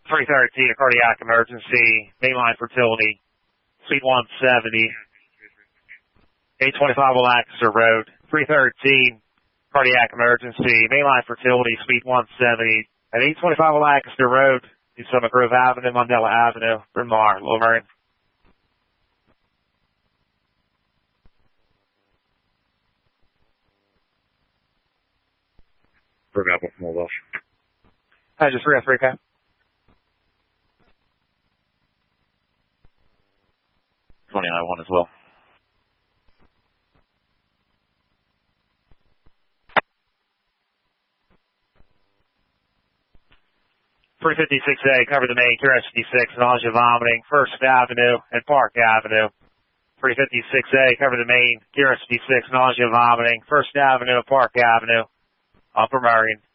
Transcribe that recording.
313, a cardiac emergency, mainline fertility, suite 170, 825 Lancaster Road. 313, cardiac emergency, mainline fertility, suite 170, at 825 Lancaster Road, Summit Grove Avenue, Mandela Avenue, Bryn Mawr, Lower Merion. Broke up with Small Welsh. Hi, just 303K. I1 as well. .356A, cover the main, QRS56, nausea, vomiting, First Avenue and Park Avenue. .356A, cover the main, QRS56, nausea, vomiting, First Avenue and Park Avenue, Upper Merion.